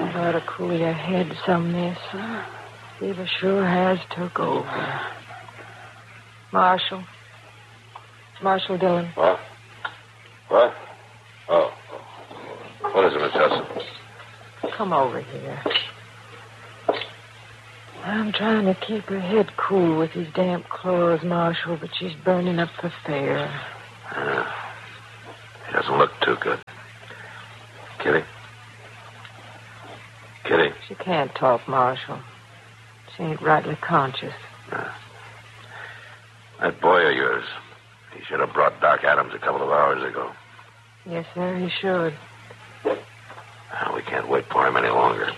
ought to cool your head some, miss. Fever sure has took over. Marshal. Marshal Dillon. What? What? Oh. What is it, Miss Hudson? Come over here. I'm trying to keep her head cool with these damp clothes, Marshal, but she's burning up for fair. She doesn't look too good. Kitty? Kitty? She can't talk, Marshal. She ain't rightly conscious. That boy of yours, he should have brought Doc Adams a couple of hours ago. Yes, sir, he should. We can't wait for him any longer.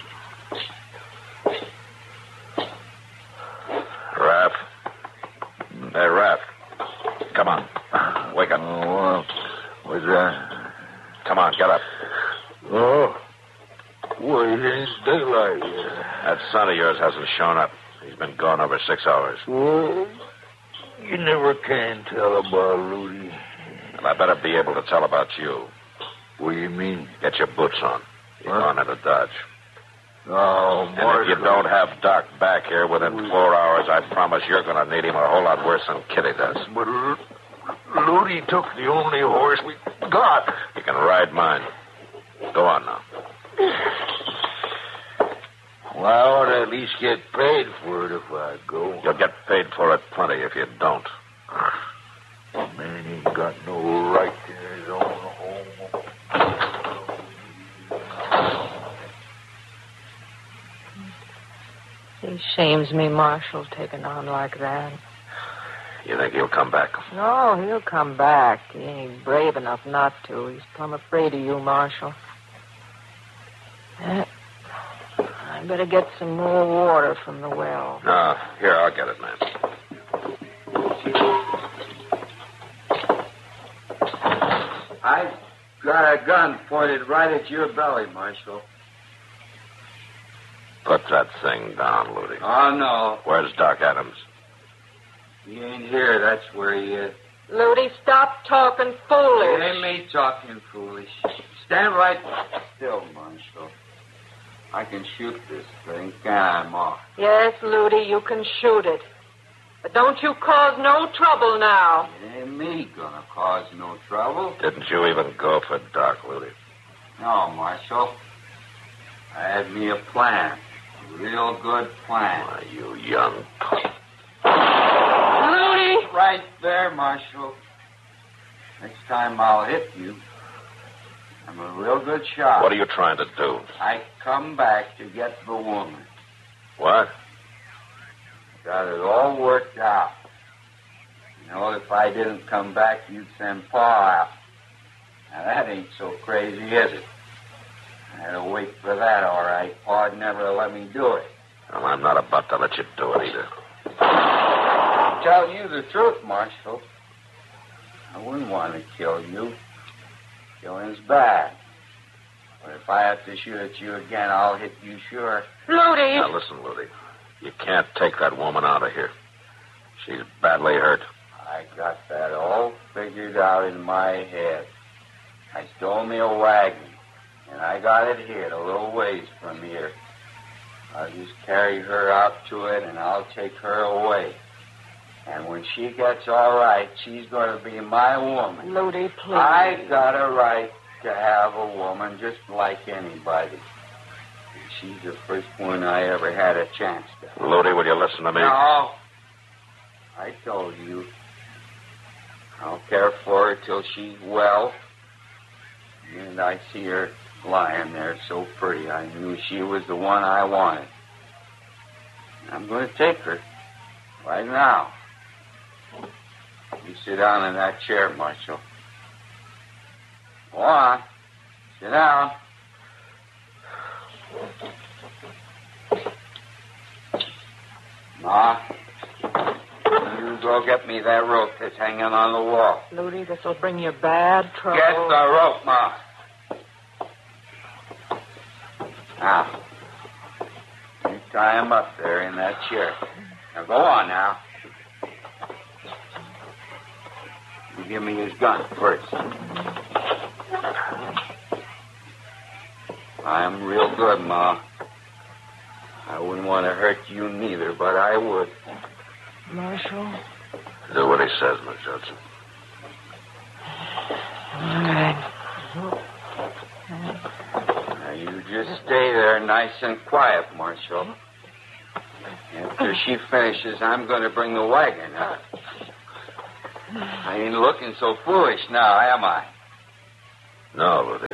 Raph. Hey, Raph. Come on. Wake up. Oh, what's that? Come on, get up. Oh. Well, it ain't daylight yet. That son of yours hasn't shown up. He's been gone over 6 hours. Well, you never can tell about Ludi. And I better be able to tell about you. What do you mean? Get your boots on. You're going into Dodge. Oh, And if you don't have Doc back here within 4 hours, I promise you're going to need him a whole lot worse than Kitty does. But Ludi took the only horse we got. You can ride mine. Go on now. Well, I ought to at least get paid for it if I go. You'll get paid for it plenty if you don't. Man ain't got no right to his own home. He shames me, Marshal, taking on like that. You think he'll come back? No, he'll come back. He ain't brave enough not to. He's plumb afraid of you, Marshal. I better get some more water from the well. No, here, I'll get it, man. I've got a gun pointed right at your belly, Marshal. Put that thing down, Ludi. Oh, no. Where's Doc Adams? He ain't here. That's where he is. Ludi, stop talking foolish. It ain't me talking foolish. Stand right still, Marshal. I can shoot this thing, can't I, Ma? Yes, Ludi, you can shoot it. But don't you cause no trouble now. It ain't me gonna cause no trouble. Didn't you even go for Doc, Ludi? No, Marshal. I had me a plan. A real good plan. Why, you young... Ludi! Right there, Marshal. Next time I'll hit you. I'm a real good shot. What are you trying to do? I come back to get the woman. What? Got it all worked out. You know, if I didn't come back, you'd send Pa out. Now, that ain't so crazy, is it? I had to wait for that, all right. Pa'd never let me do it. Well, I'm not about to let you do it either. I'm telling you the truth, Marshal. I wouldn't want to kill you. Killing's bad. But if I have to shoot at you again, I'll hit you sure. Ludi! Now, listen, Ludi. You can't take that woman out of here. She's badly hurt. I got that all figured out in my head. I stole me a wagon, and I got it hid a little ways from here. I'll just carry her out to it, and I'll take her away. And when she gets all right, she's going to be my woman. Ludi, please. I got a right to have a woman just like anybody. She's the first one I ever had a chance to. Ludi, will you listen to me? No. I told you. I'll care for her till she's well. And I see her lying there so pretty. I knew she was the one I wanted. I'm going to take her right now. You sit down in that chair, Marshal. Go on. Sit down. Ma, you go get me that rope that's hanging on the wall. Ludi, this will bring you bad trouble. Get the rope, Ma. Now, you tie him up there in that chair. Now, go on now. You give me his gun first. I'm real good, Ma. I wouldn't want to hurt you neither, but I would. Marshal? Do what he says, Miss Judson. All right. Now, you just stay there nice and quiet, Marshal. After she finishes, I'm going to bring the wagon up. I ain't looking so foolish now, am I? No, but